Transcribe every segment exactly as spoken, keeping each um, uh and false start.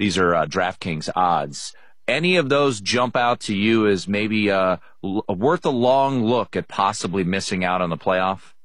these are uh, DraftKings odds. Any of those jump out to you as maybe uh, l- worth a long look at possibly missing out on the playoff?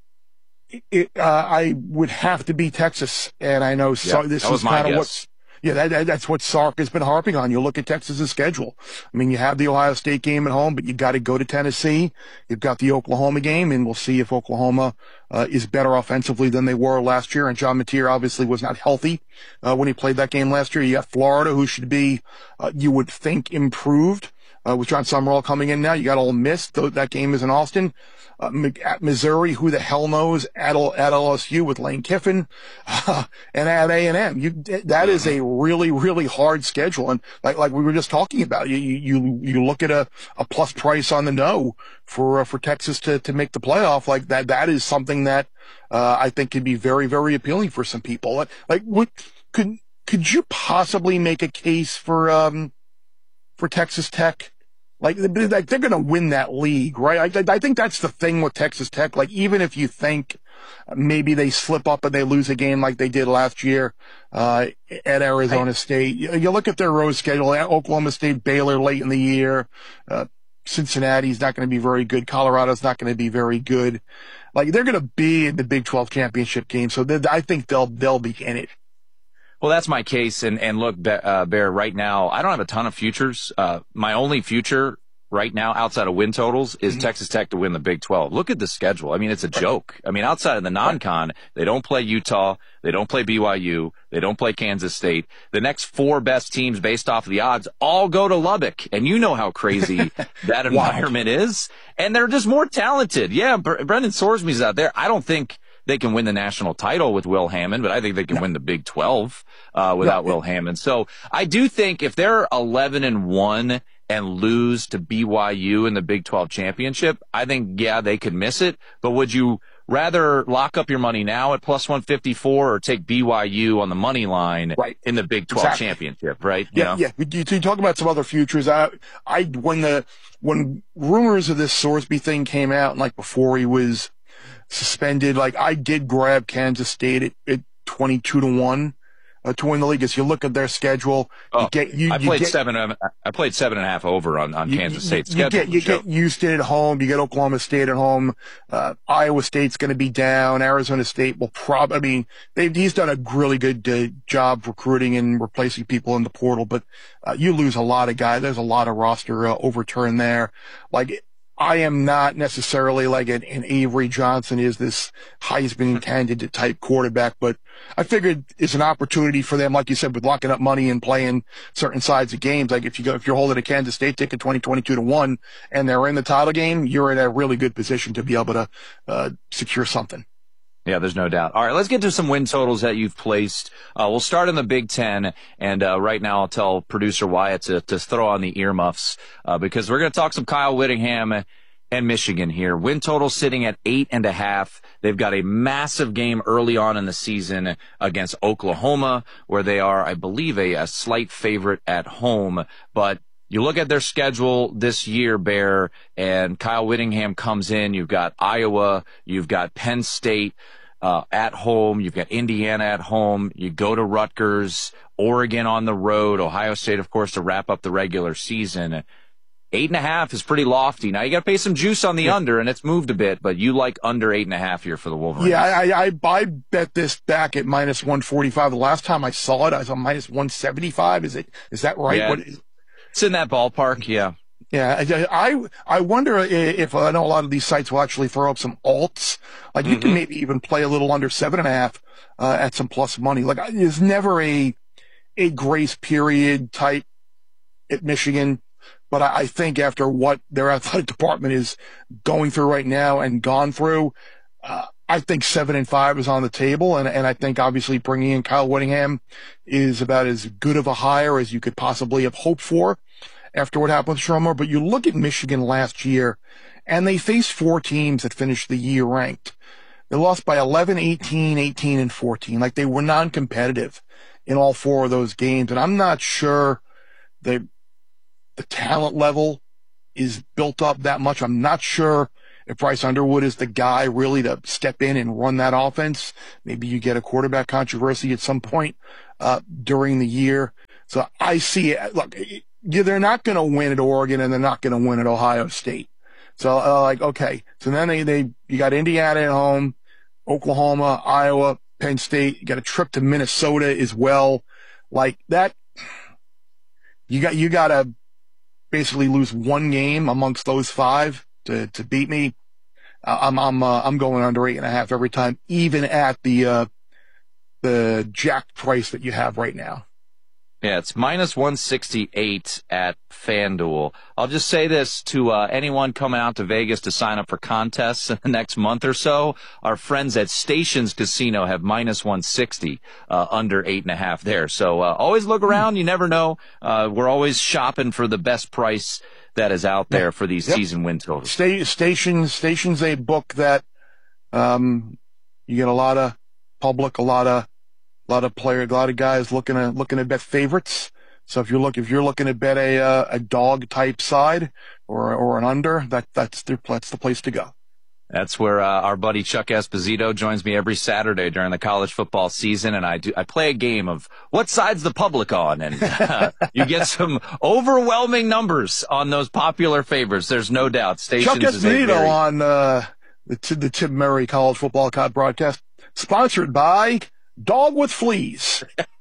It, uh, I would have to be Texas, and I know so, Yeah, this that was is my kind of guess. what's yeah, that, that, that's what Sark has been harping on. You look at Texas's schedule. I mean, you have the Ohio State game at home, but you got to go to Tennessee. You've got the Oklahoma game, and we'll see if Oklahoma uh, is better offensively than they were last year. And John Mateer obviously was not healthy uh, when he played that game last year. You got Florida, who should be, uh, you would think, improved. Uh, with John Summerall coming in now, you got Ole Miss. Th- that game is in Austin. Uh, at Missouri, who the hell knows? At, at L S U with Lane Kiffin, uh, and at A and M. You, that is a really, really hard schedule. And like, like we were just talking about, you, you, you look at a, a plus price on the no for, uh, for Texas to, to make the playoff. Like that, that is something that, uh, I think could be very, very appealing for some people. Like, like what could, could you possibly make a case for, um, for Texas Tech? Like, like they're going to win that league, right? I, I think that's the thing with Texas Tech. Like, even if you think maybe they slip up and they lose a game like they did last year uh, at Arizona I, State, you, you look at their road schedule: Oklahoma State, Baylor late in the year, uh, Cincinnati's not going to be very good, Colorado's not going to be very good. Like, they're going to be in the Big twelve championship game, so I think they'll they'll be in it. Well, that's my case. And, and look, uh, Bear, right now, I don't have a ton of futures. Uh, my only future right now outside of win totals is mm-hmm. Texas Tech to win the Big twelve. Look at the schedule. I mean, it's a joke. I mean, outside of the non-con, they don't play Utah. They don't play B Y U. They don't play Kansas State. The next four best teams based off of the odds all go to Lubbock. And you know how crazy that environment is. And they're just more talented. Yeah, Brendan Sorsby's out there. I don't think they can win the national title with Will Hammond, but I think they can no. win the Big twelve uh, without no. Will Hammond. So I do think if they're eleven and one and lose to B Y U in the Big twelve championship, I think, yeah, they could miss it. But would you rather lock up your money now at plus one fifty-four or take B Y U on the money line right. in the Big twelve exactly. championship, right? Yeah, you know? yeah. You, you talk about some other futures. I, I, when the, when rumors of this Sorsby thing came out, like before he was suspended, like I did grab Kansas State at, at twenty-two to one uh, to win the league. As you look at their schedule, oh, you get you. I you played get, seven. I played seven and a half over on, on you, Kansas you, State's you schedule. Get, you get Houston at home. You get Oklahoma State at home. Uh, Iowa State's going to be down. Arizona State will probably. I mean, they've he's done a really good uh, job recruiting and replacing people in the portal. But uh, you lose a lot of guys. There's a lot of roster uh, overturn there. Like. I am not necessarily like an, an Avery Johnson is this Heisman candidate type quarterback, but I figured it's an opportunity for them, like you said, with locking up money and playing certain sides of games. Like if you go, if you're holding a Kansas State ticket twenty, twenty-two to one and they're in the title game, you're in a really good position to be able to, uh, secure something. Yeah, there's no doubt. All right, let's get to some win totals that you've placed. Uh, we'll start in the Big Ten, and uh, right now I'll tell producer Wyatt to, to throw on the earmuffs uh, because we're going to talk some Kyle Whittingham and Michigan here. Win total sitting at eight and a half. They've got a massive game early on in the season against Oklahoma, where they are, I believe, a, a slight favorite at home, but you look at their schedule this year, Bear, and Kyle Whittingham comes in. You've got Iowa. You've got Penn State uh, at home. You've got Indiana at home. You go to Rutgers, Oregon on the road, Ohio State, of course, to wrap up the regular season. Eight and a half is pretty lofty. Now, you got to pay some juice on the yeah. under, and it's moved a bit, but you like under eight and a half here for the Wolverines. Yeah, I, I, I bet this back at minus one forty-five. The last time I saw it, I was on minus one seventy-five. Is it, is that right? Yeah. What is, It's in that ballpark, yeah. Yeah, I I wonder if I know a lot of these sites will actually throw up some alts. Like you mm-hmm. can maybe even play a little under seven and a half uh, at some plus money. Like there's never a a grace period type at Michigan, but I, I think after what their athletic department is going through right now and gone through, uh, I think seven and five is on the table, and and I think obviously bringing in Kyle Whittingham is about as good of a hire as you could possibly have hoped for after what happened with Shermer. But you look at Michigan last year, and they faced four teams that finished the year ranked. They lost by eleven, eighteen, eighteen, and fourteen. Like they were non-competitive in all four of those games, and I'm not sure the the talent level is built up that much. I'm not sure if Bryce Underwood is the guy really to step in and run that offense. Maybe you get a quarterback controversy at some point uh, during the year. So I see it. Look, yeah, they're not going to win at Oregon and they're not going to win at Ohio State. So uh, like, okay. So then they, they, you got Indiana at home, Oklahoma, Iowa, Penn State. You got a trip to Minnesota as well. Like that, you got, you got to basically lose one game amongst those five to, to beat me. I'm, I'm, uh, I'm going under eight and a half every time, even at the, uh, the jack price that you have right now. Yeah, it's minus one sixty-eight at FanDuel. I'll just say this to uh, anyone coming out to Vegas to sign up for contests in the next month or so. Our friends at Stations Casino have minus one sixty uh, under eight and a half there. So uh, always look around. You never know. Uh, we're always shopping for the best price that is out there for these yep. season win totals. Sta- Stations, Stations, a book that um, you get a lot of public, a lot of A lot of player, a lot of guys looking to looking to bet favorites. So if you're look if you're looking to bet a uh, a dog type side or or an under, that that's the that's the place to go. That's where uh, our buddy Chuck Esposito joins me every Saturday during the college football season, and I do I play a game of what side's the public on, and uh, you get some overwhelming numbers on those popular favorites. There's no doubt. Stations Chuck Esposito very... on uh, the the Tim Murray College Football broadcast, sponsored by Dog with Fleas.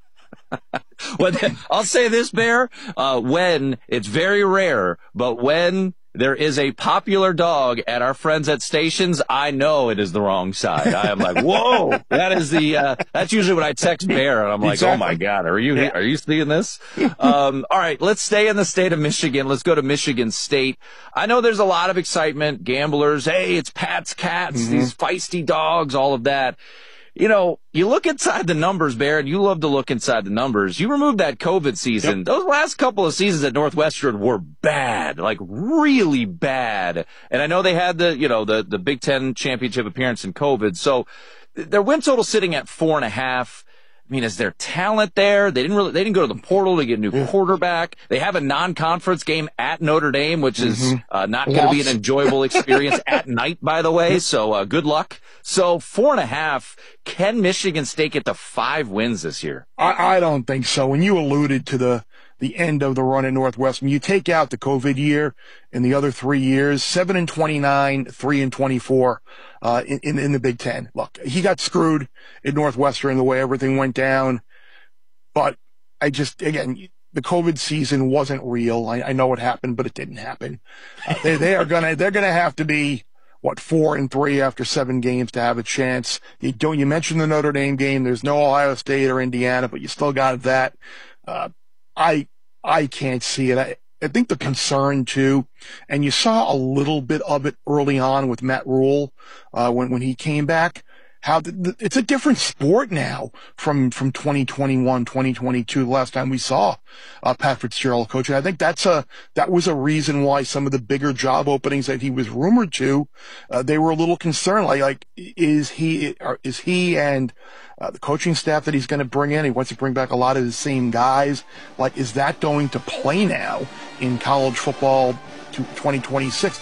Well, I'll say this, Bear, uh, when it's very rare, but when there is a popular dog at our friends at Stations, I know it is the wrong side. I am like, whoa, that is the, uh, that's usually when I text Bear and I'm like, exactly. Oh my God, are you, yeah. are you seeing this? um, all right, let's stay in the state of Michigan. Let's go to Michigan State. I know there's a lot of excitement, gamblers. Hey, it's Pat's Cats, mm-hmm. these feisty dogs, all of that. You know, you look inside the numbers, Bear, and you love to look inside the numbers. You remove that COVID season. Yep. Those last couple of seasons at Northwestern were bad, like really bad. And I know they had the, you know, the, the Big Ten championship appearance in COVID. So their win total sitting at four and a half. I mean, is there talent there? They didn't really, they didn't go to the portal to get a new yeah. quarterback. They have a non-conference game at Notre Dame, which is mm-hmm. uh, not going to be an enjoyable experience at night, by the way. So, uh, good luck. So four and a half. Can Michigan State get to five wins this year? I, I don't think so. When you alluded to the, the end of the run at Northwestern, you take out the COVID year and the other three years, seven and twenty-nine, three and twenty-four, uh, in, in, in the Big Ten. Look, he got screwed at Northwestern the way everything went down. But I just, again, the COVID season wasn't real. I, I know it happened, but it didn't happen. Uh, they, they are gonna, they're gonna have to be, what, four and three after seven games to have a chance. You don't, you mentioned the Notre Dame game. There's no Ohio State or Indiana, but you still got that. Uh, I, I can't see it. I, I think the concern too, and you saw a little bit of it early on with Matt Rule, uh, when, when he came back, how the, the, it's a different sport now from, from twenty twenty-one, twenty twenty-two, the last time we saw, uh, Pat Fitzgerald coaching. I think that's a, that was a reason why some of the bigger job openings that he was rumored to, uh, they were a little concerned. Like, like, is he, or is he and, uh, the coaching staff that he's going to bring in, he wants to bring back a lot of the same guys. Like, is that going to play now in college football to twenty twenty-six?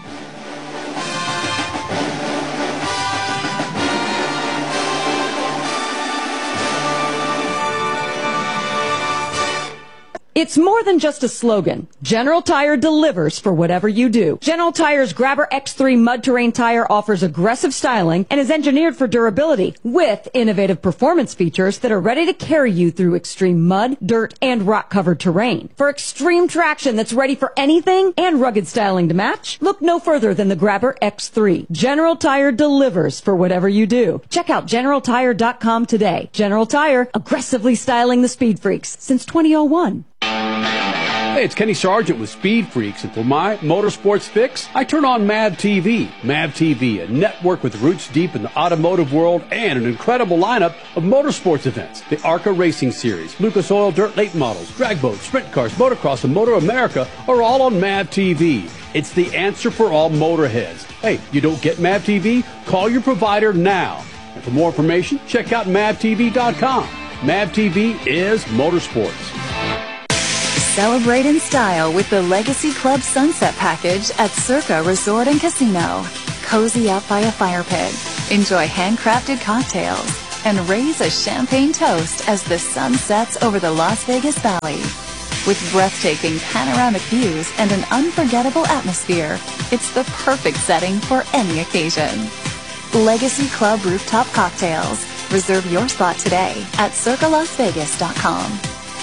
It's more than just a slogan. General Tire delivers for whatever you do. General Tire's Grabber X three Mud Terrain tire offers aggressive styling and is engineered for durability with innovative performance features that are ready to carry you through extreme mud, dirt, and rock-covered terrain. For extreme traction that's ready for anything and rugged styling to match, look no further than the Grabber X three. General Tire delivers for whatever you do. Check out general tire dot com today. General Tire, aggressively styling the speed freaks since two thousand one. Hey, it's Kenny Sargent with Speed Freaks, and for my motorsports fix, I turn on M A V T V. M A V T V, a network with roots deep in the automotive world and an incredible lineup of motorsports events. The ARCA Racing Series, Lucas Oil Dirt Late Models, drag boats, sprint cars, motocross, and Motor America are all on M A V T V. It's the answer for all motorheads. Hey, you don't get M A V T V? Call your provider now. And for more information, check out M A V T V dot com. M A V T V is motorsports. Celebrate in style with the Legacy Club Sunset Package at Circa Resort and Casino. Cozy up by a fire pit. Enjoy handcrafted cocktails, and raise a champagne toast as the sun sets over the Las Vegas Valley. With breathtaking panoramic views and an unforgettable atmosphere, it's the perfect setting for any occasion. Legacy Club Rooftop Cocktails. Reserve your spot today at circa las vegas dot com.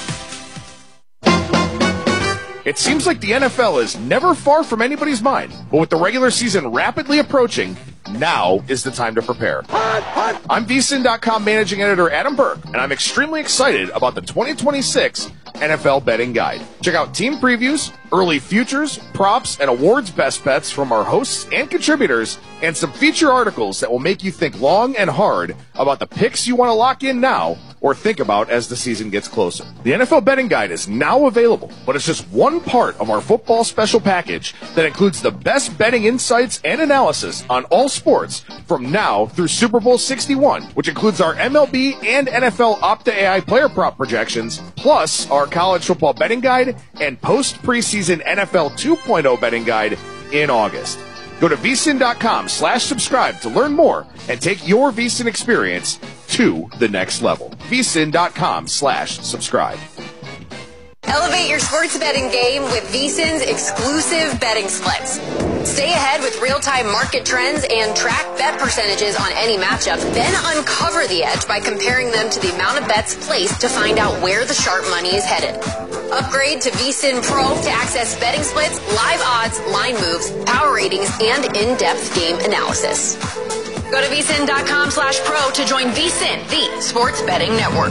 It seems like the N F L is never far from anybody's mind, but with the regular season rapidly approaching, now is the time to prepare. I'm V S I N dot com managing editor Adam Burke, and I'm extremely excited about the twenty twenty-six N F L Betting Guide. Check out team previews, early futures, props, and awards best bets from our hosts and contributors, and some feature articles that will make you think long and hard about the picks you want to lock in now or think about as the season gets closer. The N F L Betting Guide is now available, but it's just one part of our football special package that includes the best betting insights and analysis on all sports from now through Super Bowl sixty-one, which includes our M L B and N F L Opta A I player prop projections, plus our college football betting guide and post-preseason N F L two point oh betting guide in August. Go to V S I N dot com slash subscribe to learn more and take your V S I N experience to the next level. V S I N dot com slash subscribe. Elevate your sports betting game with V S I N's exclusive betting splits. Stay ahead with real-time market trends and track bet percentages on any matchup, then uncover the edge by comparing them to the amount of bets placed to find out where the sharp money is headed. Upgrade to V S I N Pro to access betting splits, live odds, line moves, power ratings, and in-depth game analysis. Go to V S I N dot com slash pro to join V S I N, the sports betting network.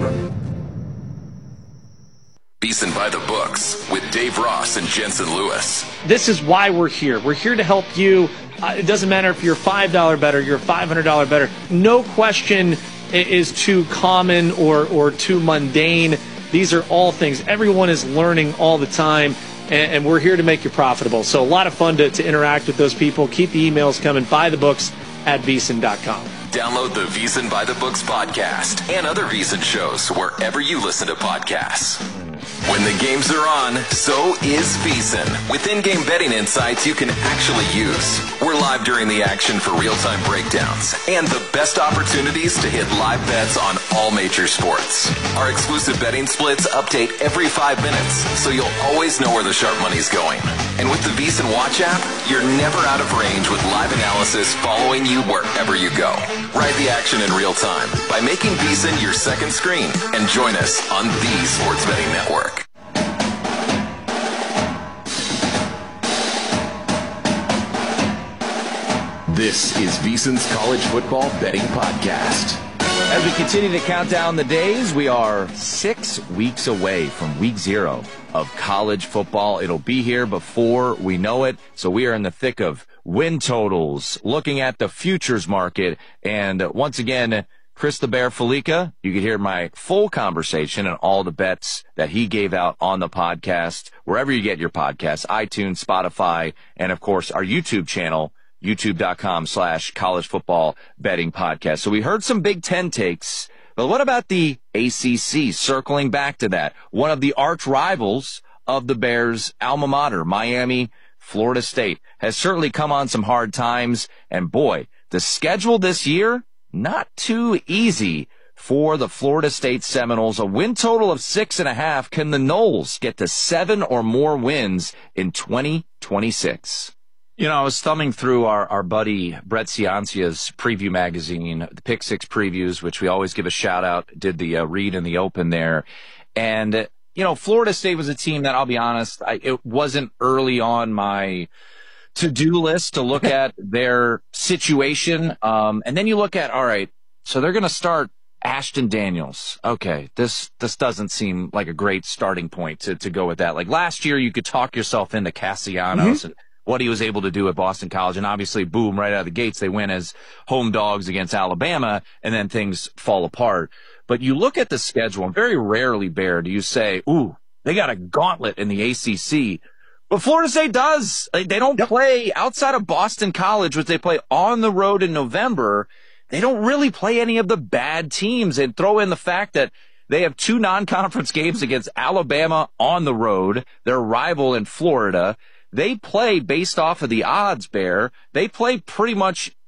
V S I N by the books with Dave Ross and Jensen Lewis. This is why we're here. We're here to help you. Uh, it doesn't matter if you're a five dollars bettor, you're a five hundred dollars bettor. No question is too common or, or too mundane. These are all things. Everyone is learning all the time, and, and we're here to make you profitable. So a lot of fun to, to interact with those people. Keep the emails coming. By the books at V S I N dot com. Download the V S I N by the Books podcast and other V S I N shows wherever you listen to podcasts. When the games are on, so is V S I N. With in-game betting insights you can actually use. We're live during the action for real-time breakdowns and the best opportunities to hit live bets on all major sports. Our exclusive betting splits update every five minutes, so you'll always know where the sharp money's going. And with the V S I N Watch app, you're never out of range with live analysis following you wherever you go. Ride the action in real time by making V S I N your second screen and join us on the Sports Betting Network. This is V S I N's College Football Betting Podcast. As we continue to count down the days, we are six weeks away from week zero of college football. It'll be here before we know it. So we are in the thick of win totals, looking at the futures market. And once again, Chris the Bear Felica, you can hear my full conversation and all the bets that he gave out on the podcast, wherever you get your podcasts, iTunes, Spotify, and of course our YouTube channel, youtube.com slash college football betting podcast. So we heard some Big Ten takes, but what about the A C C? Circling back to that, one of the arch rivals of the Bears' alma mater, Miami, Florida State, has certainly come on some hard times. And boy, the schedule this year, not too easy for the Florida State Seminoles. A win total of six and a half. Can the Noles get to seven or more wins in twenty twenty-six? You know, I was thumbing through our, our buddy Brett Ciancia's preview magazine, the Pick Six Previews, which we always give a shout out, did the uh, read in the open there. And, uh, you know, Florida State was a team that, I'll be honest, I, it wasn't early on my to-do list to look at their situation. Um, and then you look at, all right, so they're going to start Ashton Daniels. Okay, this this doesn't seem like a great starting point to, to go with that. Like last year, you could talk yourself into Castellanos mm-hmm. and what he was able to do at Boston College. And obviously, boom, right out of the gates, they win as home dogs against Alabama, and then things fall apart. But you look at the schedule, and very rarely, Bear, do you say, ooh, they got a gauntlet in the A C C. But Florida State does. They don't yep. play outside of Boston College, which they play on the road in November. They don't really play any of the bad teams. And throw in the fact that they have two non-conference games against Alabama on the road, their rival in Florida. They play based off of the odds, Bear. They play pretty much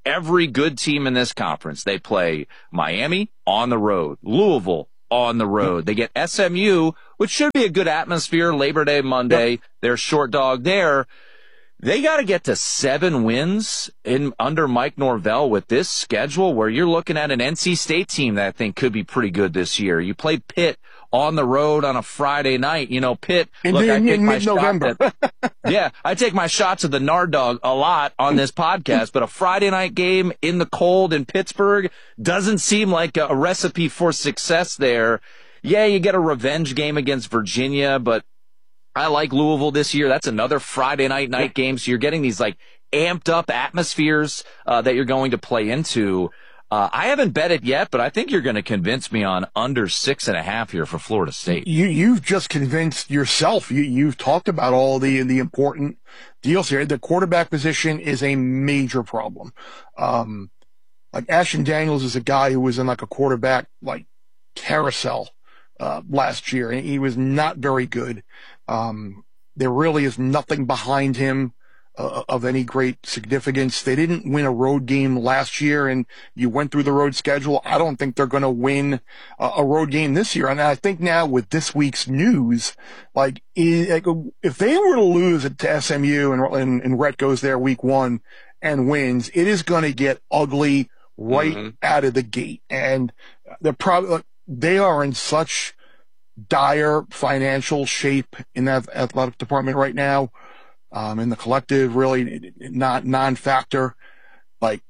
every good team in this conference. They play Miami on the road, Louisville on the road. They get S M U, which should be a good atmosphere, Labor Day Monday. They're short dog there. They got to get to seven wins in under Mike Norvell with this schedule, where you're looking at an N C State team that I think could be pretty good this year. You played Pitt on the road on a Friday night. You know, Pitt, in, look, in, I take in my mid-November. shot at, yeah, I take my shots at the Nard Dog a lot on this podcast, but a Friday night game in the cold in Pittsburgh doesn't seem like a, a recipe for success there. Yeah, you get a revenge game against Virginia, but I like Louisville this year. That's another Friday night night game. So you're getting these like amped up atmospheres uh, that you're going to play into. Uh, I haven't bet it yet, but I think you're going to convince me on under six and a half here for Florida State. You, you've just convinced yourself. You, you've talked about all the, the important deals here. The quarterback position is a major problem. Um, like Ashton Daniels is a guy who was in like a quarterback like carousel uh, last year, and he was not very good. Um, there really is nothing behind him uh, of any great significance. They didn't win a road game last year, and you went through the road schedule. I don't think they're going to win a, a road game this year. And I think now with this week's news, like, like if they were to lose it to S M U and, and, and Rhett goes there week one and wins, it is going to get ugly right mm-hmm. out of the gate. And they're probably, they are in such dire financial shape in that athletic department right now, um, in the collective, really not non-factor. Like,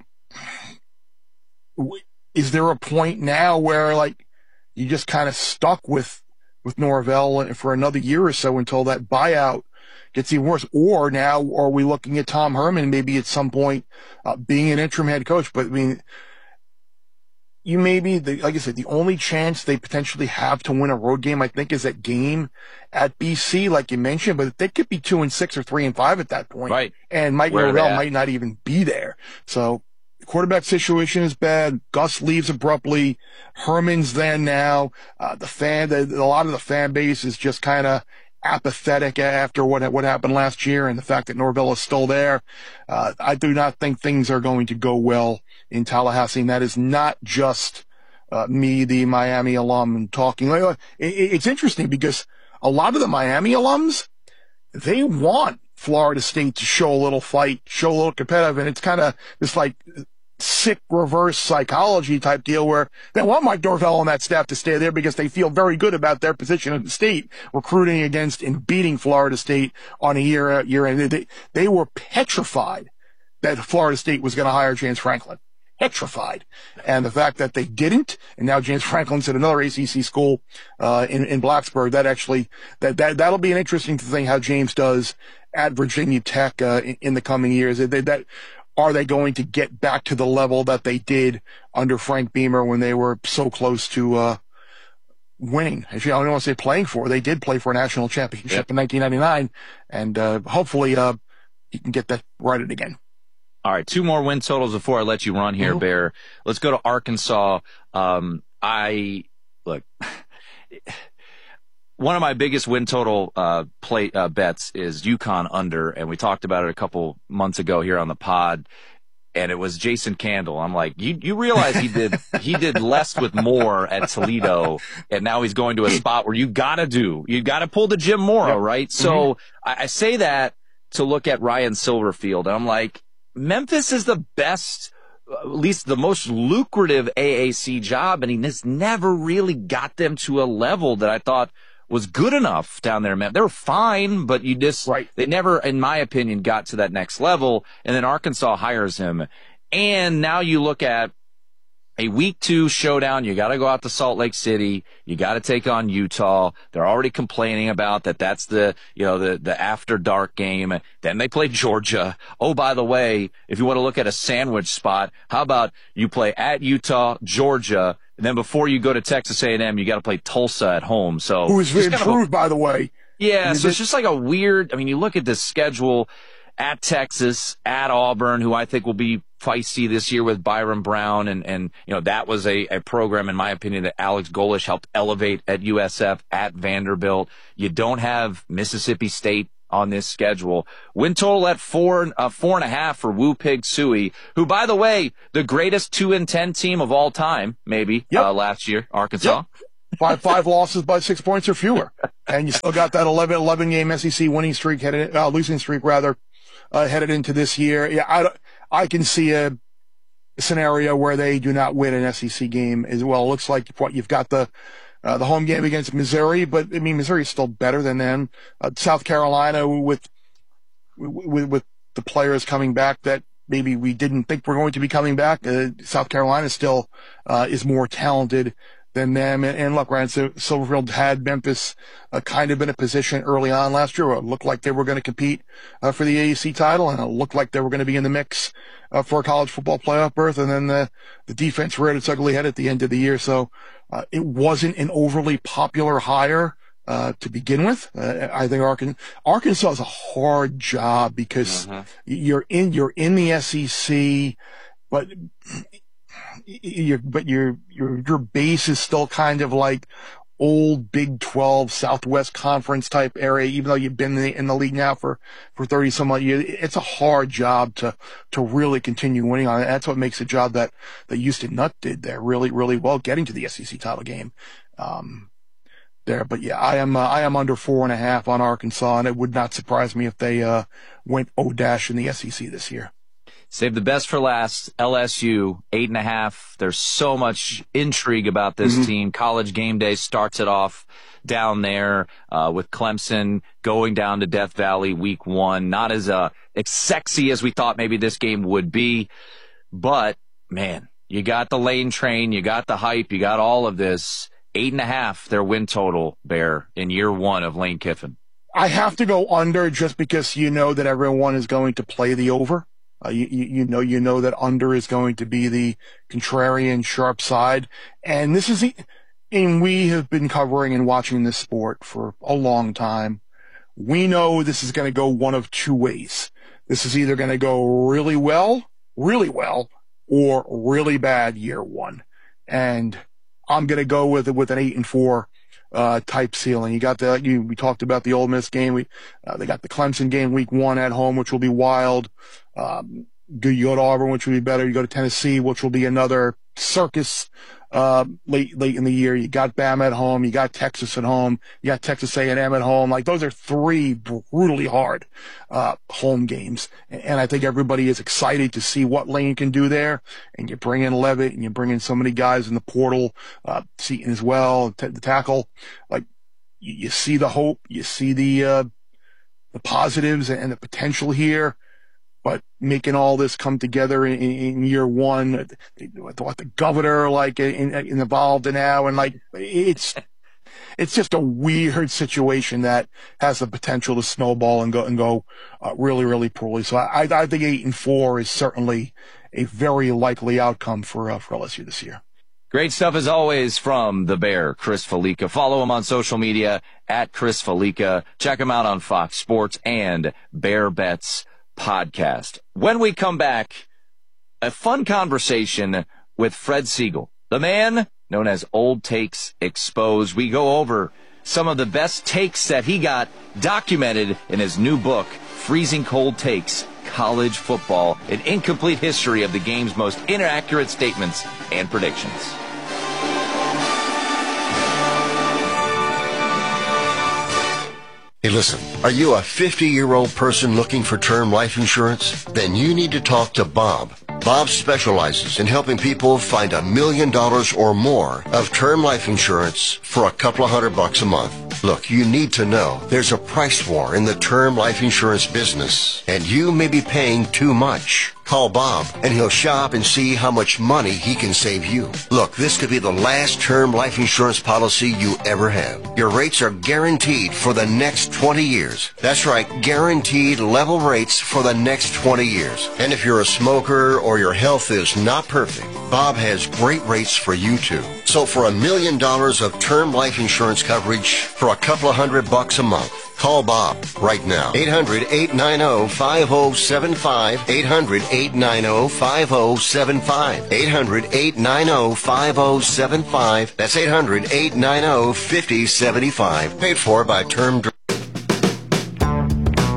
is there a point now where like you just kind of stuck with with Norvell for another year or so until that buyout gets even worse? Or now are we looking at Tom Herman maybe at some point uh, being an interim head coach? But I mean, you maybe, the, like I said, the only chance they potentially have to win a road game, I think, is that game at B C, like you mentioned, but they could be two and six or three and five at that point. Right. And Mike Norvell might not even be there. So the quarterback situation is bad. Gus leaves abruptly. Herman's there now. Uh, the fan, the, a lot of the fan base is just kind of apathetic after what what happened last year, and the fact that Norvell is still there. Uh, I do not think things are going to go well in Tallahassee, and that is not just uh, me, the Miami alum, talking. It, it's interesting because a lot of the Miami alums, they want Florida State to show a little fight, show a little competitive, and it's kind of this like sick reverse psychology type deal where they want Mike Norvell on that staff to stay there because they feel very good about their position in the state, recruiting against and beating Florida State on a year year end. They, they were petrified that Florida State was going to hire James Franklin. Petrified. And the fact that they didn't, and now James Franklin's at another A C C school uh in, in Blacksburg, that actually, that, that, that'll be an interesting thing how James does at Virginia Tech uh, in, in the coming years. They, that, are they going to get back to the level that they did under Frank Beamer when they were so close to uh winning? If you, I don't want to say playing for, they did play for a national championship yep. in nineteen ninety-nine, and uh hopefully uh you can get that righted again. All right, two more win totals before I let you run here, mm-hmm. Bear. Let's go to Arkansas. Um, I look. One of my biggest win total uh, play uh, bets is UConn under, and we talked about it a couple months ago here on the pod. And it was Jason Candle. I'm like, you you realize he did he did less with more at Toledo, and now he's going to a spot where you gotta do you gotta pull the Jim Mora, yep. right? Mm-hmm. So I, I say that to look at Ryan Silverfield, and I'm like, Memphis is the best, at least the most lucrative A A C job, and he just never really got them to a level that I thought was good enough down there. They were fine, but you just, right. they never, in my opinion, got to that next level. And then Arkansas hires him. And now you look at a week two showdown. You got to go out to Salt Lake City. You got to take on Utah. They're already complaining about that. That's the, you know, the, the after dark game. Then they play Georgia. Oh, by the way, if you want to look at a sandwich spot, how about you play at Utah, Georgia, and then before you go to Texas A and M, you got to play Tulsa at home. So who is improved, by the way. Yeah, so it's just like a weird, I mean, you look at this schedule at Texas, at Auburn, who I think will be feisty this year with Byron Brown. And, and you know, that was a, a program, in my opinion, that Alex Golesh helped elevate at U S F, at Vanderbilt. You don't have Mississippi State on this schedule. Win total at four, uh, four and a half for Woo Pig Sooie, who, by the way, the greatest two and ten team of all time, maybe, yep. uh, last year, Arkansas. Yep. Five, five losses by six points or fewer. And you still got that eleven, eleven game S E C winning streak headed, uh, losing streak rather, uh, headed into this year. Yeah, I, I can see a scenario where they do not win an S E C game as well. It looks like what you've got the, uh, the home game against Missouri, but I mean, Missouri is still better than them. Uh, South Carolina with, with, with the players coming back that maybe we didn't think were going to be coming back. Uh, South Carolina still, uh, is more talented than them. And, and look, Ryan Silverfield had Memphis uh, kind of in a position early on last year where it looked like they were going to compete uh, for the A A C title, and it looked like they were going to be in the mix uh, for a college football playoff berth. And then the, the defense reared its ugly head at the end of the year. So uh, it wasn't an overly popular hire uh, to begin with. Uh, I think Arkansas, Arkansas is a hard job because uh-huh. you're in you're in the S E C, but Your, but your, your, your base is still kind of like old Big twelve Southwest Conference type area, even though you've been in the, in the league now for, for thirty some odd years. It's a hard job to, to really continue winning on it. That's what makes the job that, that Houston Nutt did there really, really well, getting to the S E C title game, um, there. But yeah, I am, uh, I am under four and a half on Arkansas, and it would not surprise me if they, uh, went O-dash in the S E C this year. Save the best for last. L S U, eight and a half. There's so much intrigue about this mm-hmm. team. College Game Day starts it off down there, uh, with Clemson going down to Death Valley week one. Not as, uh, as sexy as we thought maybe this game would be, but man, you got the Lane train, you got the hype, you got all of this. Eight and a half, their win total, Bear, in year one of Lane Kiffin. I have to go under just because you know that everyone is going to play the over. Uh, you, you know, you know that under is going to be the contrarian sharp side. And this is, and we have been covering and watching this sport for a long time. We know this is going to go one of two ways. This is either going to go really well, really well, or really bad year one. And I'm going to go with with an eight and four, uh, type ceiling. You got the, you, we talked about the Ole Miss game. We, uh, they got the Clemson game week one at home, which will be wild. Um, you go to Auburn, which will be better. You go to Tennessee, which will be another circus, uh, late, late in the year. You got Bama at home. You got Texas at home. You got Texas A and M at home. Like, those are three brutally hard, uh, home games. And I think everybody is excited to see what Lane can do there. And you bring in Levitt and you bring in so many guys in the portal, uh, Seaton as well, t- the tackle. Like, you, you see the hope, you see the, uh, the positives and the potential here. But making all this come together in, in year one, what the governor like in, in involved in now, and like it's it's just a weird situation that has the potential to snowball and go and go uh, really really poorly. So I, I think eight and four is certainly a very likely outcome for uh, for L S U this year. Great stuff as always from the Bear, Chris Falica. Follow him on social media at Chris Falica. Check him out on Fox Sports and Bear Bets Podcast. When we come back, a fun conversation with Fred Siegel, the man known as Old Takes Exposed. We go over some of the best takes that he got documented in his new book, Freezing Cold Takes, College Football, an incomplete history of the game's most inaccurate statements and predictions. Hey, listen, are you a fifty-year-old person looking for term life insurance? Then you need to talk to Bob. Bob specializes in helping people find a million dollars or more of term life insurance for a couple of hundred bucks a month. Look, you need to know there's a price war in the term life insurance business, and you may be paying too much. Call Bob, and he'll shop and see how much money he can save you. Look, this could be the last term life insurance policy you ever have. Your rates are guaranteed for the next twenty years. That's right, guaranteed level rates for the next twenty years. And if you're a smoker or your health is not perfect, Bob has great rates for you too. So for a million dollars of term life insurance coverage for a couple of hundred bucks a month, call Bob right now. eight hundred, eight nine zero, five zero seven five. eight hundred, eight nine zero, five zero seven five. eight hundred, eight nine zero, five zero seven five. That's eight hundred, eight nine zero, five zero seven five. Paid for by Term.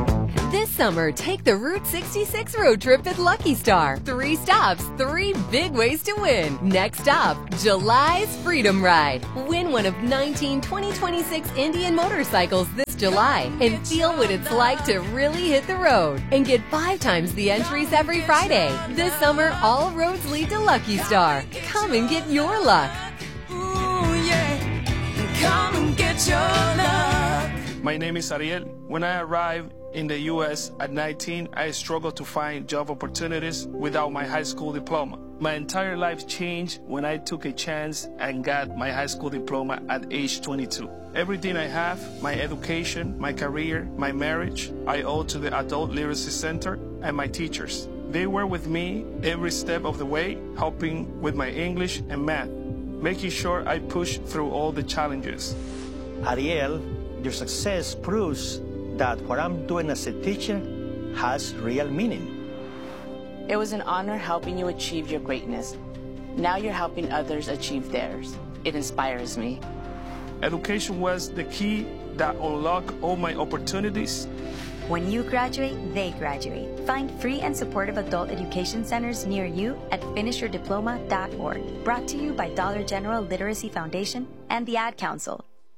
summer, take the Route sixty-six road trip at Lucky Star. Three stops, three big ways to win. Next stop, July's Freedom Ride. Win one of nineteen twenty twenty-six Indian motorcycles this July and feel what it's like to really hit the road. And get five times the entries every Friday. This summer, all roads lead to Lucky Star. Come and get your luck. Ooh, yeah. Come and get your luck. My name is Ariel. When I arrived in the U S at nineteen, I struggled to find job opportunities without my high school diploma. My entire life changed when I took a chance and got my high school diploma at age twenty-two. Everything I have, my education, my career, my marriage, I owe to the Adult Literacy Center and my teachers. They were with me every step of the way, helping with my English and math, making sure I push through all the challenges. Ariel, your success proves that what I'm doing as a teacher has real meaning. It was an honor helping you achieve your greatness. Now you're helping others achieve theirs. It inspires me. Education was the key that unlocked all my opportunities. When you graduate, they graduate. Find free and supportive adult education centers near you at finish your diploma dot org. Brought to you by Dollar General Literacy Foundation and the Ad Council.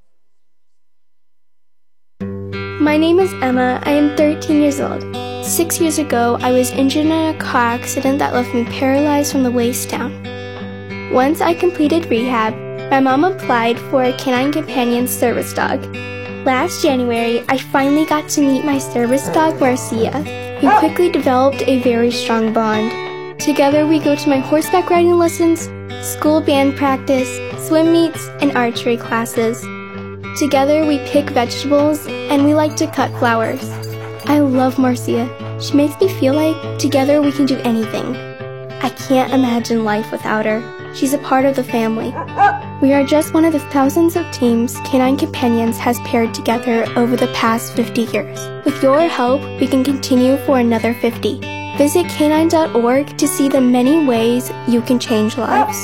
My name is Emma. I am thirteen years old. Six years ago, I was injured in a car accident that left me paralyzed from the waist down. Once I completed rehab, my mom applied for a Canine Companion service dog. Last January, I finally got to meet my service dog, Marcia. We quickly developed a very strong bond. Together, we go to my horseback riding lessons, school band practice, swim meets, and archery classes. Together, we pick vegetables, and we like to cut flowers. I love Marcia. She makes me feel like together we can do anything. I can't imagine life without her. She's a part of the family. We are just one of the thousands of teams Canine Companions has paired together over the past fifty years. With your help, we can continue for another fifty. Visit canine dot org to see the many ways you can change lives.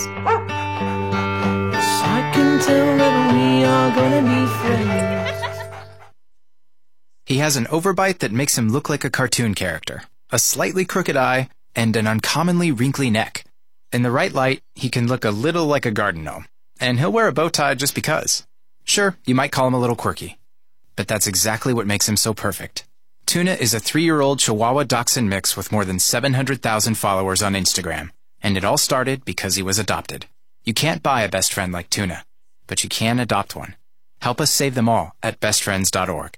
I can tell that we are gonna be friends. He has an overbite that makes him look like a cartoon character, a slightly crooked eye, and an uncommonly wrinkly neck. In the right light, he can look a little like a garden gnome, and he'll wear a bow tie just because. Sure, you might call him a little quirky, but that's exactly what makes him so perfect. Tuna is a three-year-old Chihuahua Dachshund mix with more than seven hundred thousand followers on Instagram, and it all started because he was adopted. You can't buy a best friend like Tuna, but you can adopt one. Help us save them all at best friends dot org.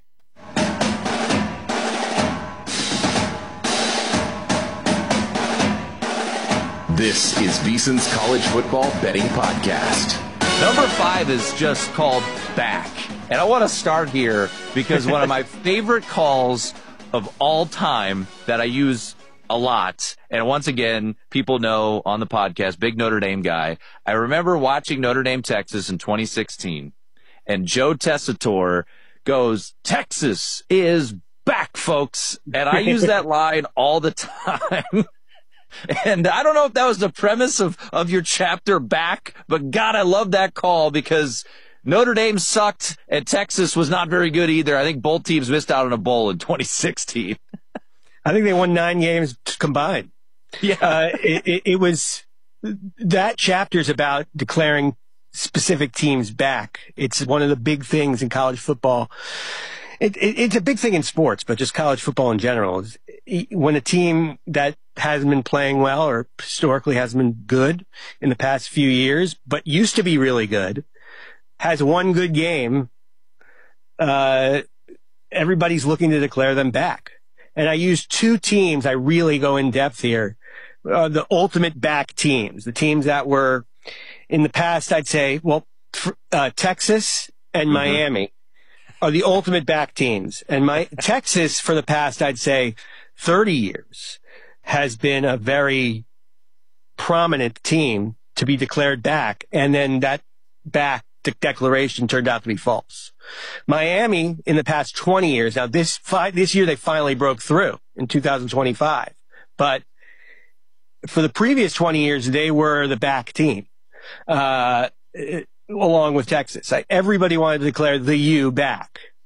This is VSiN's College Football Betting Podcast. Number five is just called Back. And I want to start here because one of my favorite calls of all time that I use a lot, and once again, people know on the podcast, big Notre Dame guy. I remember watching Notre Dame, Texas in twenty sixteen, and Joe Tessitore goes, "Texas is back, folks." And I use that line all the time. And I don't know if that was the premise of, of your chapter Back, but God, I love that call because Notre Dame sucked and Texas was not very good either. I think both teams missed out on a bowl in twenty sixteen. I think they won nine games combined. Yeah. Uh, it, it, it was, that chapter is about declaring specific teams back. It's one of the big things in college football. It, it, it's a big thing in sports, but just college football in general. When a team that hasn't been playing well or historically hasn't been good in the past few years, but used to be really good, has one good game, uh, everybody's looking to declare them back. And I use two teams. I really go in depth here. Uh, the ultimate back teams, the teams that were in the past, I'd say, well, uh, Texas and mm-hmm. Miami are the ultimate back teams. And my Texas for the past, I'd say thirty years has been a very prominent team to be declared back. And then that back de- declaration turned out to be false. Miami in the past twenty years. Now this fi- this year they finally broke through in two thousand twenty-five, but for the previous twenty years, they were the back team, uh, along with Texas. Like, everybody wanted to declare the U back.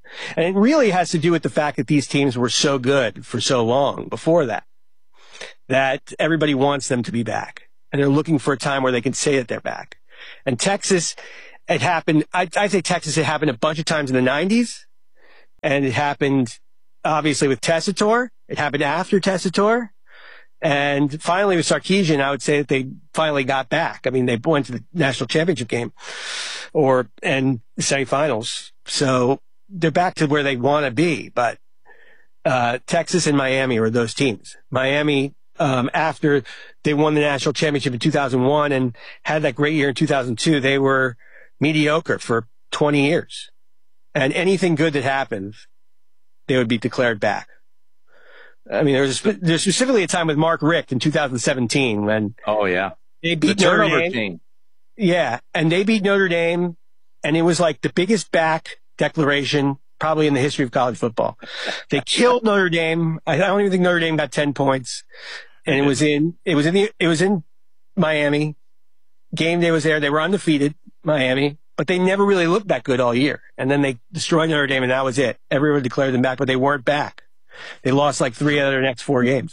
And it really has to do with the fact that these teams were so good for so long before that, that everybody wants them to be back. And they're looking for a time where they can say that they're back. And Texas, it happened, I, I say Texas, it happened a bunch of times in the nineties. And it happened, obviously, with Tessitore. It happened after Tessitore. And finally, with Sarkisian, I would say that they finally got back. I mean, they went to the national championship game or, and semifinals. So they're back to where they want to be. But, uh, Texas and Miami were those teams. Miami, um, after they won the national championship in two thousand one and had that great year in two thousand two, they were mediocre for twenty years. And anything good that happened, they would be declared back. I mean, there was a, there's specifically a time with Mark Richt in two thousand seventeen when oh yeah they beat the Notre turnover Dame. Team. Yeah, and they beat Notre Dame, and it was like the biggest back declaration probably in the history of college football. They killed Notre Dame. I don't even think Notre Dame got ten points, and it was in it was in the it was in Miami. Game day was there. They were undefeated, Miami, but they never really looked that good all year. And then they destroyed Notre Dame, and that was it. Everyone declared them back, but they weren't back. They lost like three out of their next four games.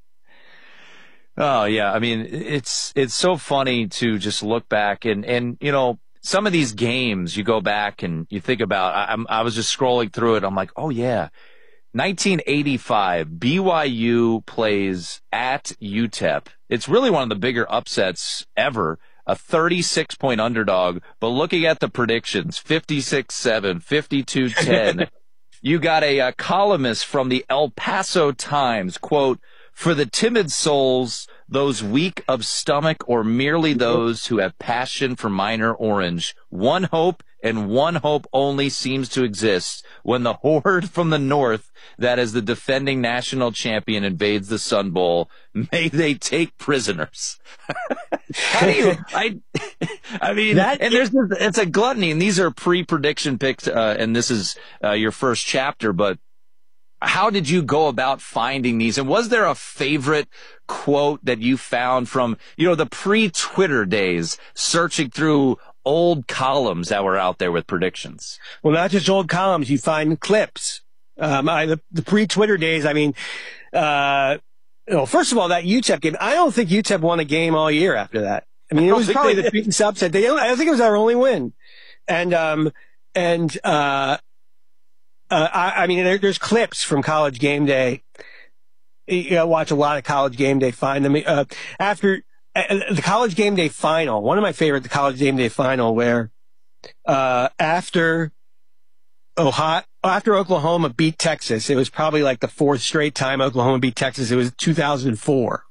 Oh yeah, I mean it's it's so funny to just look back and and you know some of these games you go back and you think about. I, I'm I was just scrolling through it. I'm like, oh yeah, nineteen eighty-five B Y U plays at U T E P. It's really one of the bigger upsets ever. A thirty-six point underdog, but looking at the predictions, fifty-six seven, fifty-two ten. You got a, a columnist from the El Paso Times, quote, "For the timid souls, those weak of stomach, or merely those who have passion for minor orange, one hope and one hope only seems to exist when the horde from the north, that is the defending national champion, invades the Sun Bowl. May they take prisoners." How do you, I, I mean, that, and there's, it's a gluttony, and these are pre-prediction picks, uh, and this is, uh, your first chapter, but how did you go about finding these? And was there a favorite quote that you found from, you know, the pre-Twitter days, searching through old columns that were out there with predictions? Well, not just old columns, you find clips. Um, I, the, the pre-Twitter days, I mean, uh, well, first of all, that U T E P game, I don't think U T E P won a game all year after that. I mean, it was probably the biggest upset. They, I don't think it was our only win. And, um, and, uh, uh, I, I mean, there, there's clips from College Game Day. You know, watch a lot of College Game Day, find them. Uh, after uh, the College Game Day final, one of my favorite, the College Game Day final, where, uh, after Ohio, after Oklahoma beat Texas, it was probably like the fourth straight time Oklahoma beat Texas. It was two thousand four.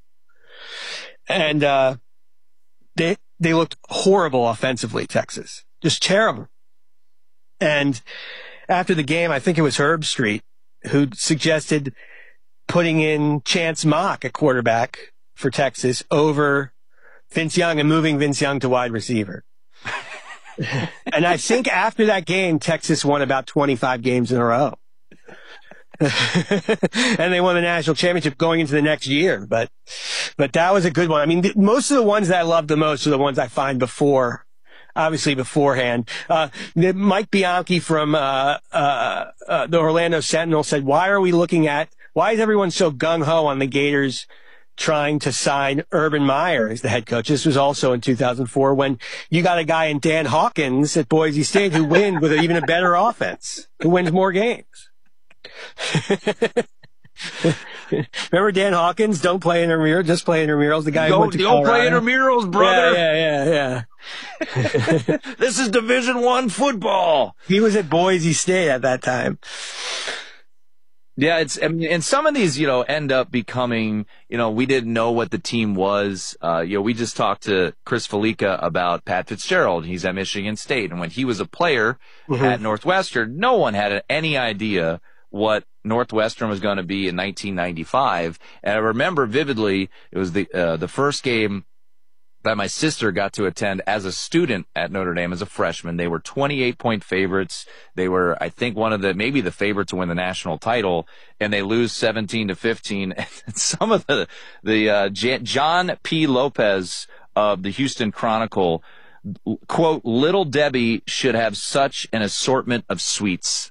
And, uh, they, they looked horrible offensively, Texas. Just terrible. And after the game, I think it was Herb Street who suggested putting in Chance Mock at quarterback for Texas over Vince Young and moving Vince Young to wide receiver. And I think after that game, Texas won about twenty-five games in a row. And they won the national championship going into the next year. But, but that was a good one. I mean, th- most of the ones that I love the most are the ones I find before, obviously beforehand. Uh, Mike Bianchi from, uh, uh, uh, the Orlando Sentinel said, why are we looking at, why is everyone so gung-ho on the Gators trying to sign Urban Meyer as the head coach? This was also in two thousand four when you got a guy in Dan Hawkins at Boise State who wins with even a better offense, who wins more games. Remember Dan Hawkins? Don't play intramurals, just play intramurals. The guy don't, who went to don't play Colorado. intramurals, brother. Yeah, yeah, yeah, yeah. This is Division One football. He was at Boise State at that time. Yeah, it's, I mean, and some of these, you know, end up becoming, you know, we didn't know what the team was. Uh, you know, we just talked to Chris Felica about Pat Fitzgerald. He's at Michigan State. And when he was a player mm-hmm. at Northwestern, no one had any idea what Northwestern was going to be in nineteen ninety-five. And I remember vividly, it was the, uh, the first game that my sister got to attend as a student at Notre Dame as a freshman. They were twenty-eight point favorites. They were, I think, one of the, maybe the favorite to win the national title, and they lose seventeen to fifteen. And some of the, the, uh, J- John P. Lopez of the Houston Chronicle, quote, Little Debbie should have such an assortment of sweets.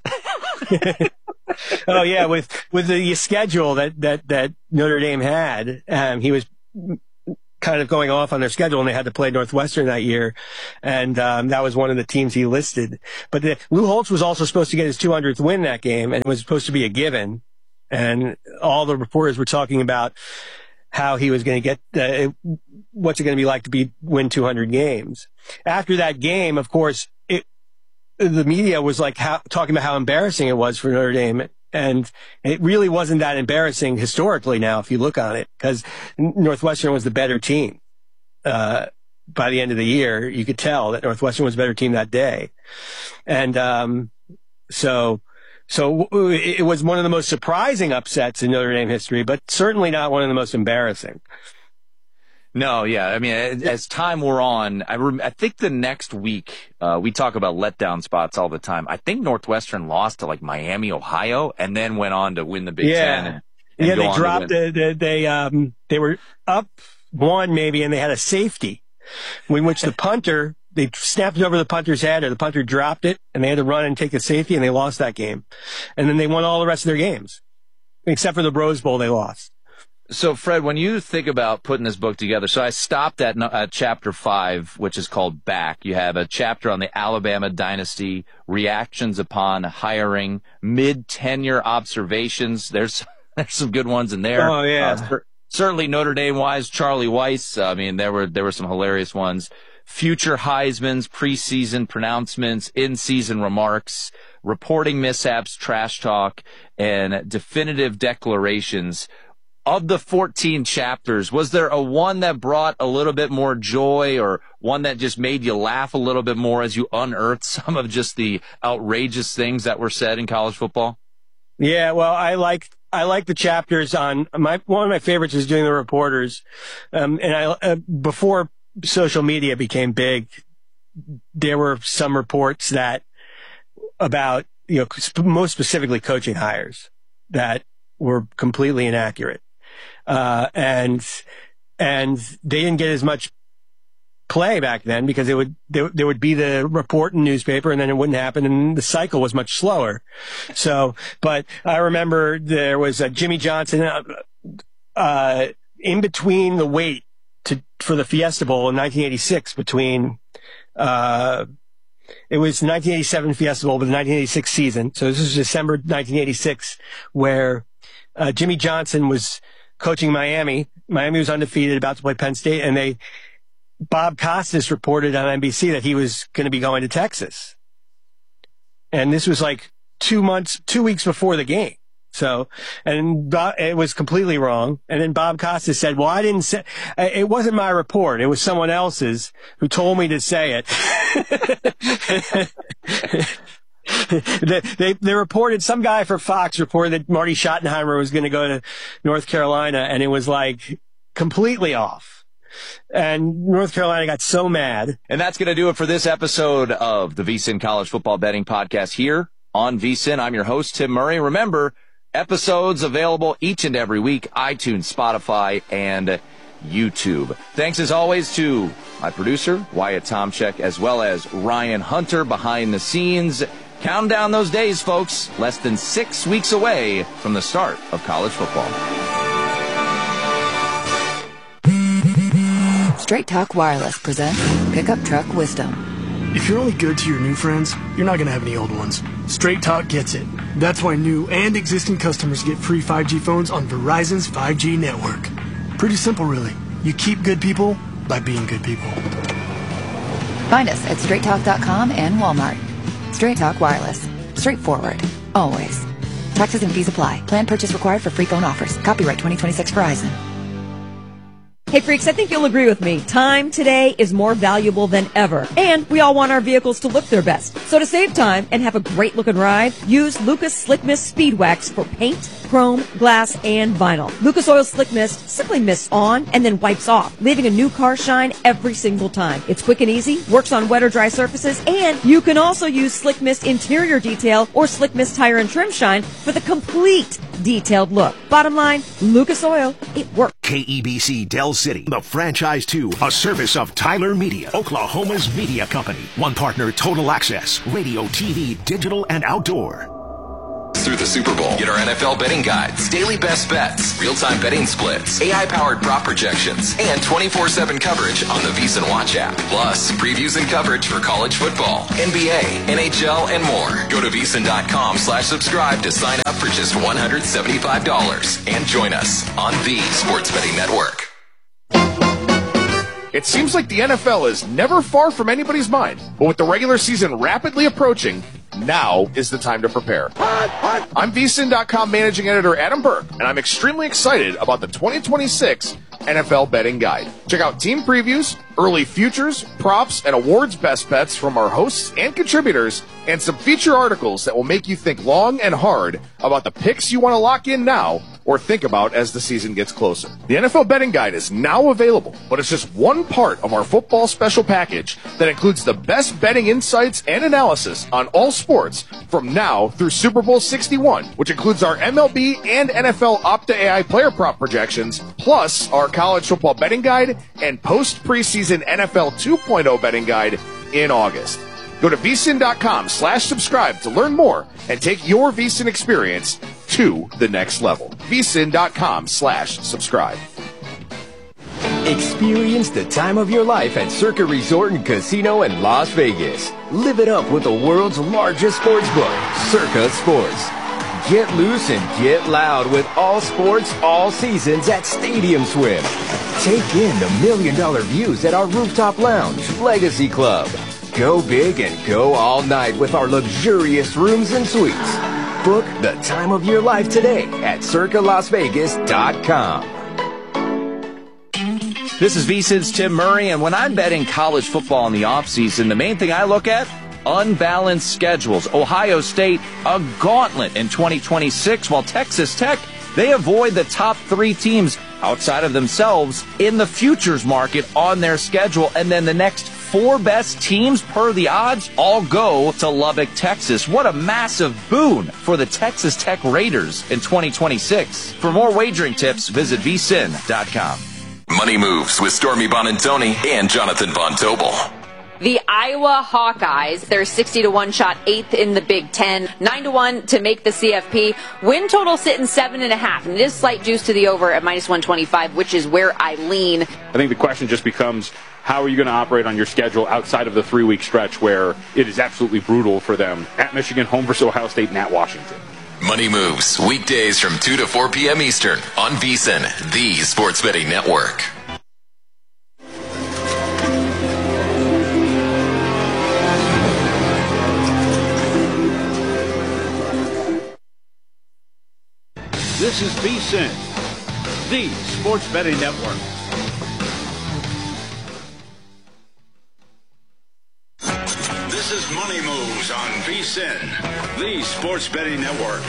Oh yeah, with with the schedule that that that Notre Dame had, um, he was kind of going off on their schedule, and they had to play Northwestern that year, and um, that was one of the teams he listed. But the, Lou Holtz was also supposed to get his two hundredth win that game, and it was supposed to be a given. And all the reporters were talking about how he was going to get, uh, what's it going to be like to be win two hundred games. After that game, of course, it, the media was like how, talking about how embarrassing it was for Notre Dame. And it really wasn't that embarrassing historically now, if you look on it, because Northwestern was the better team. Uh, by the end of the year, you could tell that Northwestern was a better team that day. And, um, so, so it was one of the most surprising upsets in Notre Dame history, but certainly not one of the most embarrassing. No, yeah. I mean, as time wore on, I, rem- I think the next week, uh, we talk about letdown spots all the time. I think Northwestern lost to like Miami, Ohio, and then went on to win the Big yeah. Ten. And, and yeah, they dropped, the, the, they, um, they were up one maybe, and they had a safety in which the punter, they snapped it over the punter's head, or the punter dropped it, and they had to run and take the safety, and they lost that game. And then they won all the rest of their games, except for the Rose Bowl they lost. So, Fred, when you think about putting this book together, so I stopped at uh, chapter five, which is called Back. You have a chapter on the Alabama dynasty, reactions upon hiring, mid-tenure observations. There's there's some good ones in there. Oh, yeah. Uh, cer- certainly Notre Dame-wise, Charlie Weiss. I mean, there were there were some hilarious ones. Future Heisman's, preseason pronouncements, in-season remarks, reporting mishaps, trash talk, and definitive declarations. Of the fourteen chapters, was there a one that brought a little bit more joy, or one that just made you laugh a little bit more as you unearthed some of just the outrageous things that were said in college football? Yeah, well, I like I like the chapters on my one of my favorites is doing the reporters, um, and I uh, before social media became big, there were some reports that about you know sp- most specifically coaching hires that were completely inaccurate. Uh, and, and they didn't get as much play back then because it would, there, there would be the report in newspaper and then it wouldn't happen and the cycle was much slower. So, but I remember there was a Jimmy Johnson, uh, uh, in between the wait to, for the Fiesta Bowl in nineteen eighty-six between, uh, it was the nineteen eighty-seven Fiesta Bowl, but the nineteen eighty-six season. So this was December nineteen eighty-six where, uh, Jimmy Johnson was coaching Miami. Miami was undefeated, about to play Penn State, and they, Bob Costas reported on N B C that he was going to be going to Texas. And this was like two months, two weeks before the game. So, and Bob, it was completely wrong. And then Bob Costas said, well, I didn't say, it wasn't my report. It was someone else's who told me to say it. they, they, they reported, some guy for Fox reported that Marty Schottenheimer was going to go to North Carolina, and it was like completely off. And North Carolina got so mad. And that's going to do it for this episode of the VSiN College Football Betting Podcast here on VSiN. I'm your host, Tim Murray. Remember, episodes available each and every week, iTunes, Spotify, and YouTube. Thanks as always to my producer, Wyatt Tomchek, as well as Ryan Hunter behind the scenes. Count down those days, folks. Less than six weeks away from the start of college football. Straight Talk Wireless presents Pickup Truck Wisdom. If you're only good to your new friends, you're not going to have any old ones. Straight Talk gets it. That's why new and existing customers get free five G phones on Verizon's five G network. Pretty simple, really. You keep good people by being good people. Find us at straight talk dot com and Walmart. Straight Talk Wireless. Straightforward. Always. Taxes and fees apply. Plan purchase required for free phone offers. Copyright twenty twenty-six Verizon. Hey freaks, I think you'll agree with me. Time today is more valuable than ever. And we all want our vehicles to look their best. So to save time and have a great looking ride, use Lucas Slick Mist Speed Wax for paint, chrome, glass, and vinyl. Lucas Oil Slick Mist simply mists on and then wipes off, leaving a new car shine every single time. It's quick and easy, works on wet or dry surfaces, and you can also use Slick Mist Interior Detail or Slick Mist Tire and Trim Shine for the complete detailed look. Bottom line, Lucas Oil, it works. K E B C Del City, the franchise two, a service of Tyler Media, Oklahoma's media company. One partner, Total Access, radio, T V, digital, and outdoor. Through the Super Bowl, get our N F L betting guides, daily best bets, real-time betting splits, A I-powered prop projections, and twenty-four seven coverage on the VSiN Watch app. Plus, previews and coverage for college football, N B A, N H L, and more. Go to VSiN.com slash subscribe to sign up for just one hundred seventy-five dollars and join us on the Sports Betting Network. It seems like the N F L is never far from anybody's mind, but with the regular season rapidly approaching, now is the time to prepare. I'm V S I N dot com managing editor Adam Burke, and I'm extremely excited about the twenty twenty-six N F L betting guide. Check out team previews, early futures, props, and awards best bets from our hosts and contributors, and some feature articles that will make you think long and hard about the picks you want to lock in now or think about as the season gets closer. The N F L betting guide is now available, but it's just one part of our football special package that includes the best betting insights and analysis on all sports from now through Super Bowl sixty-one, which includes our M L B and N F L Opta A I player prop projections, plus our college football betting guide and post-preseason N F L two point oh betting guide in August. Go to VSiN.com slash subscribe to learn more and take your VSiN experience to the next level. VSiN.com slash subscribe. Experience the time of your life at Circa Resort and Casino in Las Vegas. Live it up with the world's largest sports book, Circa Sports. Get loose and get loud with all sports, all seasons at Stadium Swim. Take in the million dollar views at our rooftop lounge, Legacy Club. Go big and go all night with our luxurious rooms and suites. Book the time of your life today at circa las vegas dot com. This is VSiN's Tim Murray, and when I'm betting college football in the offseason, the main thing I look at, unbalanced schedules. Ohio State, a gauntlet in twenty twenty-six, while Texas Tech, they avoid the top three teams outside of themselves in the futures market on their schedule, and then the next four best teams per the odds all go to Lubbock, Texas. What a massive boon for the Texas Tech Raiders in twenty twenty-six. For more wagering tips, visit V S I N dot com. Money Moves with Stormy Bonantoni and Jonathan Von Tobel. The Iowa Hawkeyes, they're sixty to one shot eighth in the Big Ten, nine to one to make the C F P. Win total sitting seven and a half, and it is slight juice to the over at minus one twenty-five, which is where I lean. I think the question just becomes, how are you going to operate on your schedule outside of the three-week stretch where it is absolutely brutal for them? At Michigan, home versus Ohio State, and at Washington. Money Moves, weekdays from two to four p.m. Eastern on VSiN, the Sports Betting Network. This is VSiN, the Sports Betting Network. This is Money Moves on VSiN, the Sports Betting Network.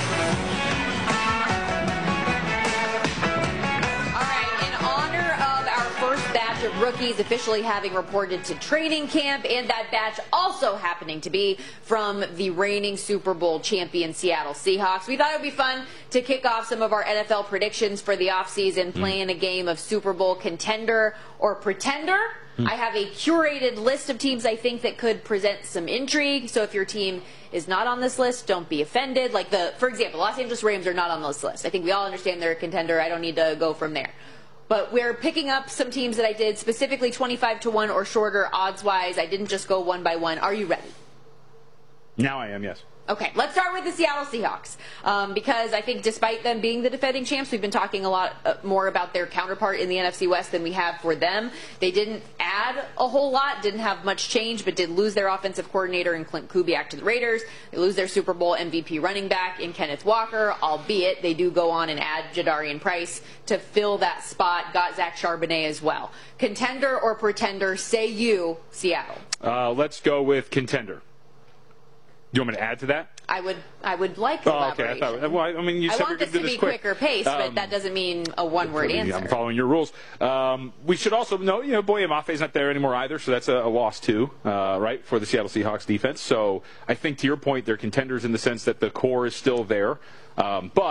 Of rookies officially having reported to training camp, and that batch also happening to be from the reigning Super Bowl champion Seattle Seahawks. We thought it would be fun to kick off some of our N F L predictions for the offseason, playing a game of Super Bowl contender or pretender. Mm. I have a curated list of teams I think that could present some intrigue. So if your team is not on this list, don't be offended. Like the, for example, Los Angeles Rams are not on this list. I think we all understand they're a contender. I don't need to go from there. But we're picking up some teams that I did specifically twenty-five to one or shorter odds-wise. I didn't just go one by one. Are you ready? Now I am, yes. Okay, let's start with the Seattle Seahawks, um, because I think despite them being the defending champs, we've been talking a lot uh, more about their counterpart in the N F C West than we have for them. They didn't add a whole lot, didn't have much change, but did lose their offensive coordinator in Clint Kubiak to the Raiders. They lose their Super Bowl M V P running back in Kenneth Walker, albeit they do go on and add Jadarian Price to fill that spot. Got Zach Charbonnet as well. Contender or pretender, say you, Seattle. Uh, let's go with contender. Do you want me to add to that? I would I would like oh, okay. I thought, well, I mean, you I said want we're this going to do be this quick. quicker pace, um, but that doesn't mean a one-word answer. I'm following your rules. Um, we should also know, you know, Boye Mafe's not there anymore either, so that's a, a loss too, uh, right, for the Seattle Seahawks defense. So I think to your point, they're contenders in the sense that the core is still there. Um, but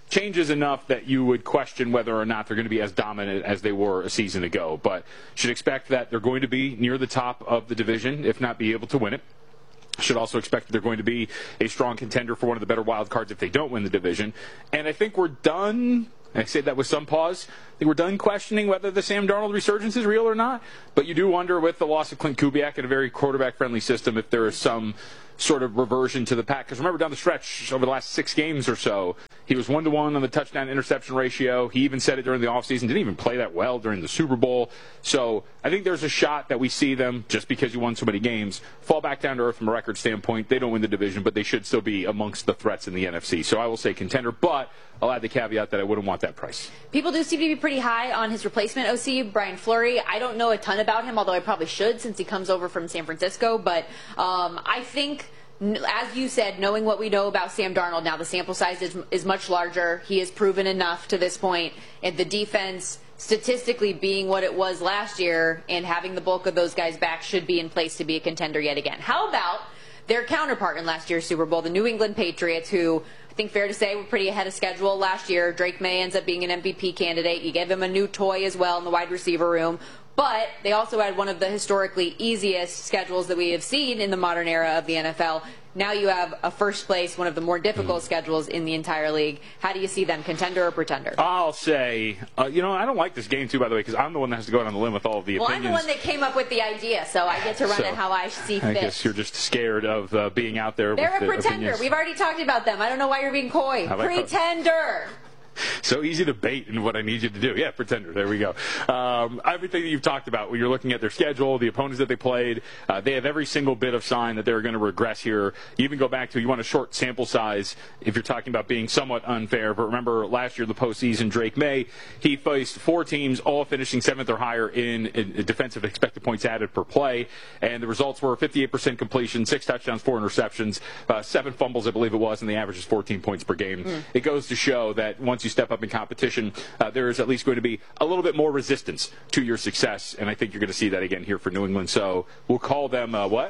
changes enough that you would question whether or not they're going to be as dominant as they were a season ago. But should expect that they're going to be near the top of the division, if not be able to win it. Should also expect that they're going to be a strong contender for one of the better wild cards if they don't win the division. And I think we're done. I say that with some pause. I think we're done questioning whether the Sam Darnold resurgence is real or not. But you do wonder, with the loss of Clint Kubiak in a very quarterback-friendly system, if there is some sort of reversion to the pack. Because remember, down the stretch, over the last six games or so, he was one-to-one on the touchdown-interception ratio. He even said it during the offseason. Didn't even play that well during the Super Bowl. So I think there's a shot that we see them, just because you won so many games, fall back down to earth from a record standpoint. They don't win the division, but they should still be amongst the threats in the N F C. So I will say contender, but I'll add the caveat that I wouldn't want that price. People do seem to be pretty high on his replacement O C, Brian Fleury. I don't know a ton about him, although I probably should since he comes over from San Francisco. But um, I think, as you said, knowing what we know about Sam Darnold now, the sample size is, is much larger. He has proven enough to this point. And the defense, statistically being what it was last year and having the bulk of those guys back, should be in place to be a contender yet again. How about their counterpart in last year's Super Bowl, the New England Patriots, who I think fair to say were pretty ahead of schedule last year. Drake May ends up being an M V P candidate. You gave him a new toy as well in the wide receiver room. But they also had one of the historically easiest schedules that we have seen in the modern era of the N F L. Now you have a first place, one of the more difficult mm. schedules in the entire league. How do you see them, contender or pretender? I'll say, uh, you know, I don't like this game, too, by the way, because I'm the one that has to go out on the limb with all of the well, opinions. Well, I'm the one that came up with the idea, so I get to run so, it how I see fit. I guess you're just scared of uh, being out there They're with a the pretender. opinions. We've already talked about them. I don't know why you're being coy. Like pretender. So easy to bait in what I need you to do. Yeah, pretender. There we go. Um, everything that you've talked about, when you're looking at their schedule, the opponents that they played, uh, they have every single bit of sign that they're going to regress here. You even go back to, you want a short sample size if you're talking about being somewhat unfair. But remember, last year, the postseason, Drake May, he faced four teams, all finishing seventh or higher in, in defensive expected points added per play. And the results were fifty-eight percent completion, six touchdowns, four interceptions, uh, seven fumbles, I believe it was, and the average is fourteen points per game. Mm. It goes to show that once you step up in competition, uh, there is at least going to be a little bit more resistance to your success, and I think you're going to see that again here for New England. So we'll call them uh, what?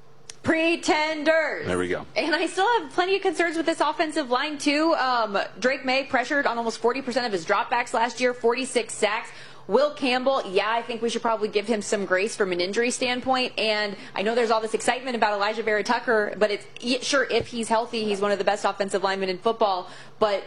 Pretenders. There we go. And I still have plenty of concerns with this offensive line, too. Um, Drake May pressured on almost forty percent of his dropbacks last year, forty-six sacks. Will Campbell, yeah, I think we should probably give him some grace from an injury standpoint. And I know there's all this excitement about Elijah Vera Tucker, but it's sure, if he's healthy, he's one of the best offensive linemen in football. But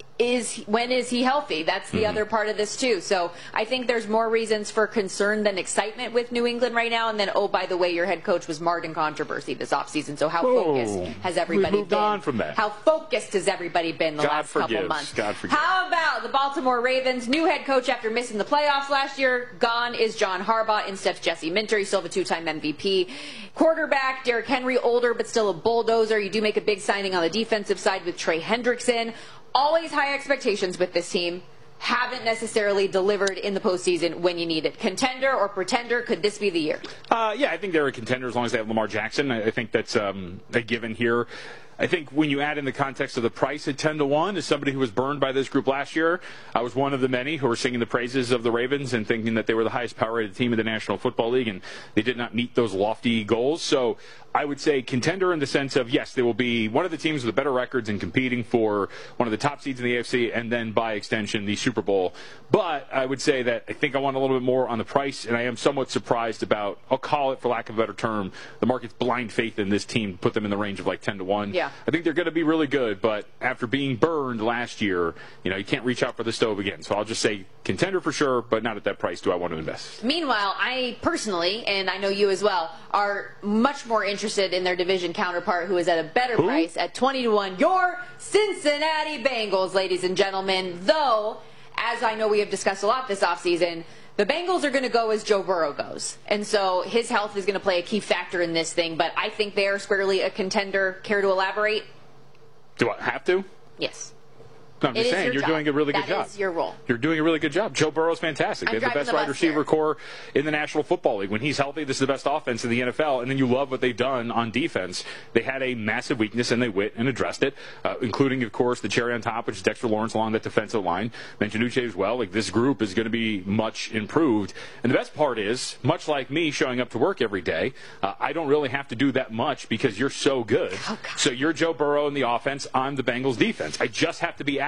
is when is he healthy? That's the mm-hmm. other part of this, too. So I think there's more reasons for concern than excitement with New England right now. And then, oh, by the way, your head coach was marred in controversy this offseason. So how Whoa. focused has everybody we moved been? on from that. How focused has everybody been the God last forgives. couple months? God forgives. How about the Baltimore Ravens? New head coach after missing the playoffs last year. Gone is John Harbaugh. In steps Jesse Minter. He's still have a two-time M V P. Quarterback, Derrick Henry, older but still a bulldozer. You do make a big signing on the defensive side with Trey Hendrickson. Always high expectations with this team. Haven't necessarily delivered in the postseason when you need it. Contender or pretender, could this be the year? Uh, yeah, I think they're a contender as long as they have Lamar Jackson. I, I think that's um, a given here. I think when you add in the context of the price at ten to one, as somebody who was burned by this group last year, I was one of the many who were singing the praises of the Ravens and thinking that they were the highest power-rated team in the National Football League, and they did not meet those lofty goals. So I would say contender in the sense of, yes, they will be one of the teams with the better records and competing for one of the top seeds in the A F C and then, by extension, the Super Bowl. But I would say that I think I want a little bit more on the price, and I am somewhat surprised about, I'll call it, for lack of a better term, the market's blind faith in this team, put them in the range of like ten to one. Yeah. I think they're going to be really good, but after being burned last year, you know, you can't reach out for the stove again. So I'll just say contender for sure, but not at that price do I want to invest. Meanwhile, I personally, and I know you as well, are much more interested in their division counterpart, who is at a better Who? price at twenty to one. Your Cincinnati Bengals, ladies and gentlemen. Though, as I know we have discussed a lot this offseason, the Bengals are going to go as Joe Burrow goes. And so his health is going to play a key factor in this thing. But I think they are squarely a contender. Care to elaborate? Do I have to? Yes. No, I'm just It is saying, your you're job. doing a really good That job. is your role. You're doing a really good job. Joe Burrow's fantastic. I'm They have the driving best the wide bus receiver here. core in the National Football League. When he's healthy, this is the best offense in the N F L, and then you love what they've done on defense. They had a massive weakness, and they went and addressed it, uh, including, of course, the cherry on top, which is Dexter Lawrence along that defensive line. Mentioned Uche as well. Like, this group is going to be much improved. And the best part is, much like me showing up to work every day, uh, I don't really have to do that much because you're so good. Oh, so you're Joe Burrow in the offense. I'm the Bengals defense. I just have to be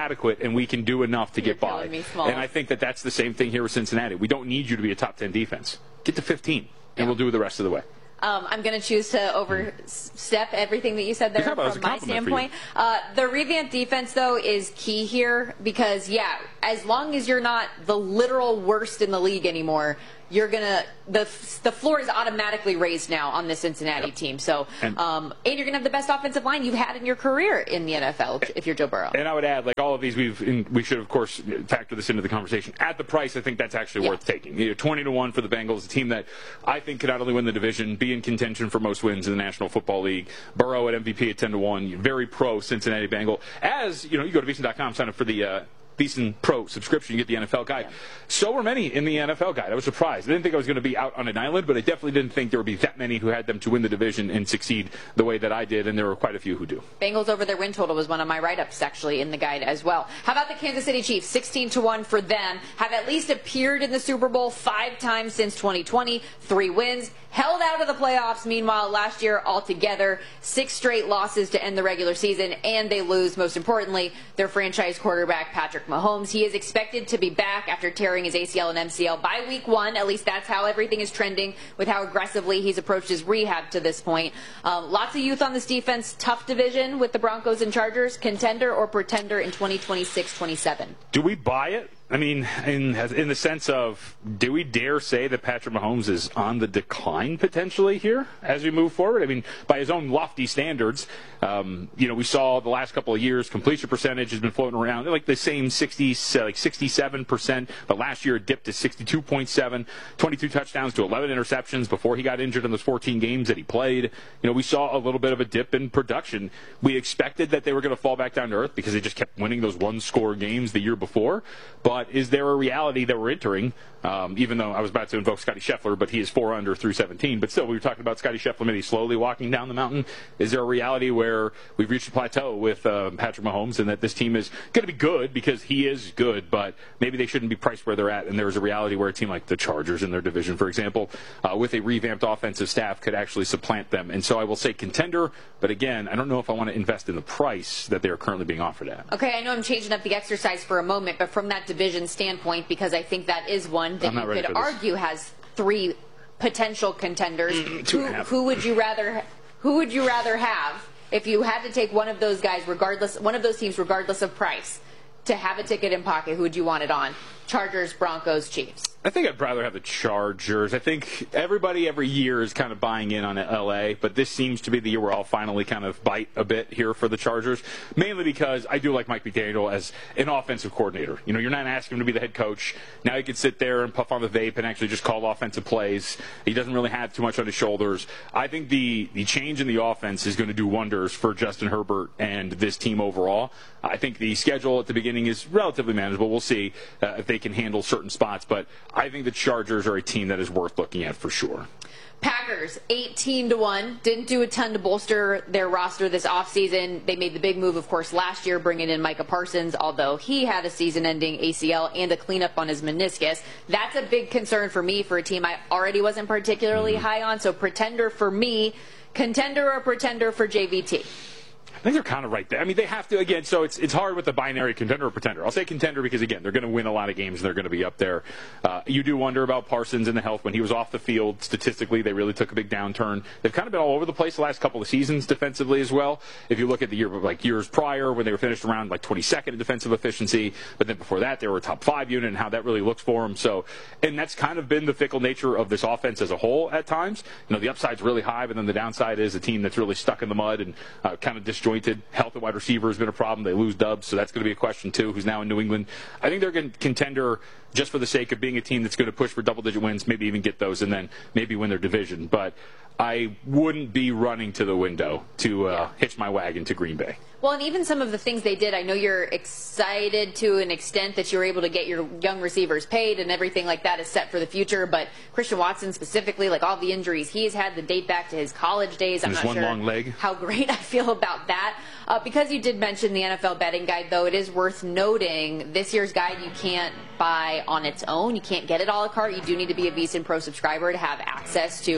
adequate, and we can do enough to You're get by. killing me, Smalls. And I think that that's the same thing here with Cincinnati. We don't need you to be a top ten defense. Get to fifteen, and we'll do it the rest of the way. Um, I'm going to choose to overstep everything that you said there Yeah, but it was from a my compliment for standpoint. Uh, the revamped defense, though, is key here because, yeah, as long as you're not the literal worst in the league anymore, you're going to the the floor is automatically raised now on the Cincinnati Yep. team. So, And- um, and you're going to have the best offensive line you've had in your career in the N F L if you're Joe Burrow. And I would add, like all of these, we've in, we should of course factor this into the conversation. At the price, I think that's actually Yeah. worth taking. You know, twenty to one for the Bengals, a team that I think could not only win the division, be in contention for most wins in the National Football League. Burrow at M V P at ten to one, very pro Cincinnati Bengal. As you know, you go to Veasan dot com, sign up for the uh, Veasan Pro subscription, you get the N F L guide. Yeah. So were many in the N F L guide. I was surprised. I didn't think I was going to be out on an island, but I definitely didn't think there would be that many who had them to win the division and succeed the way that I did, and there were quite a few who do. Bengals over their win total was one of my write-ups actually in the guide as well. How about the Kansas City Chiefs? sixteen to one for them. Have at least appeared in the Super Bowl five times since twenty twenty. Three wins. Held out of the playoffs, meanwhile, last year altogether. Six straight losses to end the regular season, and they lose, most importantly, their franchise quarterback, Patrick Mahomes. He is expected to be back after tearing his A C L and M C L by week one. At least that's how everything is trending with how aggressively he's approached his rehab to this point. Um, lots of youth on this defense. Tough division with the Broncos and Chargers. Contender or pretender in twenty twenty-six twenty-seven? Do we buy it? I mean, in in the sense of, do we dare say that Patrick Mahomes is on the decline potentially here as we move forward? I mean, by his own lofty standards, um, you know, we saw the last couple of years completion percentage has been floating around like the same sixty, like sixty-seven percent, but last year it dipped to sixty-two point seven, twenty-two touchdowns to eleven interceptions before he got injured in those fourteen games that he played. You know, we saw a little bit of a dip in production. We expected that they were going to fall back down to earth because they just kept winning those one-score games the year before, but is there a reality that we're entering, um, even though I was about to invoke Scotty Scheffler, but he is four under through seventeen, but still we were talking about Scotty Scheffler maybe slowly walking down the mountain. Is there a reality where we've reached a plateau with uh, Patrick Mahomes and that this team is going to be good because he is good, but maybe they shouldn't be priced where they're at, and there's a reality where a team like the Chargers in their division, for example, uh, with a revamped offensive staff could actually supplant them. And so I will say contender, but again, I don't know if I want to invest in the price that they are currently being offered at. Okay, I know I'm changing up the exercise for a moment, but from that division standpoint, because I think that is one that you could argue has three potential contenders. Mm, two who, and a half. who would you rather? Who would you rather have if you had to take one of those guys, regardless, one of those teams, regardless of price, to have a ticket in pocket? Who would you want it on? Chargers, Broncos, Chiefs. I think I'd rather have the Chargers. I think everybody every year is kind of buying in on L A, but this seems to be the year where I'll finally kind of bite a bit here for the Chargers, mainly because I do like Mike McDaniel as an offensive coordinator. You know, you're not asking him to be the head coach. Now he can sit there and puff on the vape and actually just call offensive plays. He doesn't really have too much on his shoulders. I think the, the change in the offense is going to do wonders for Justin Herbert and this team overall. I think the schedule at the beginning is relatively manageable. We'll see uh, if they can handle certain spots, but I think the Chargers are a team that is worth looking at for sure. Packers, eighteen to one. Didn't do a ton to bolster their roster this offseason. They made the big move, of course, last year, bringing in Micah Parsons, although he had a season-ending A C L and a cleanup on his meniscus. That's a big concern for me for a team I already wasn't particularly mm-hmm. high on. So pretender for me, contender or pretender for J V T? I think they're kind of right there. I mean, they have to, again, so it's it's hard with the binary contender or pretender. I'll say contender because, again, they're going to win a lot of games and they're going to be up there. Uh, you do wonder about Parsons and the health. When he was off the field, statistically, they really took a big downturn. They've kind of been all over the place the last couple of seasons defensively as well. If you look at the year, like years prior when they were finished around like twenty-second in defensive efficiency, but then before that they were a top five unit and how that really looks for them. So, and that's kind of been the fickle nature of this offense as a whole at times. You know, the upside's really high, but then the downside is a team that's really stuck in the mud and uh, kind of disjointed. Health at wide receiver has been a problem. They lose Dubs, so that's going to be a question too, who's now in New England. I think they're going to contender just for the sake of being a team that's going to push for double-digit wins, maybe even get those, and then maybe win their division. But I wouldn't be running to the window to uh, hitch my wagon to Green Bay. Well, and even some of the things they did, I know you're excited to an extent that you're able to get your young receivers paid and everything like that is set for the future. But Christian Watson specifically, like all the injuries he's had that date back to his college days, I'm and his not one sure long leg. how great I feel about that. Uh, because you did mention the N F L betting guide, though, it is worth noting this year's guide you can't buy on its own. You can't get it a la carte. You do need to be a Veasan Pro subscriber to have access to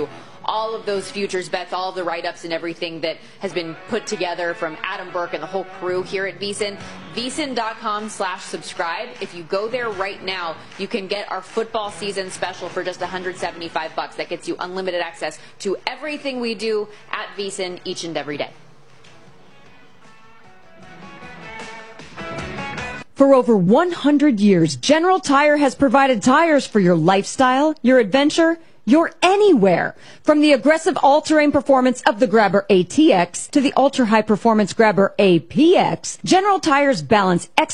all of those futures bets, all of the write-ups and everything that has been put together from Adam Burke and the whole crew here at VSiN. VSiN.com slash subscribe. If you go there right now, you can get our football season special for just one hundred seventy-five bucks. That gets you unlimited access to everything we do at VSiN each and every day. For over one hundred years, General Tire has provided tires for your lifestyle, your adventure, your anywhere. From the aggressive all-terrain performance of the Grabber A T X to the ultra-high performance Grabber A P X, General Tire's balance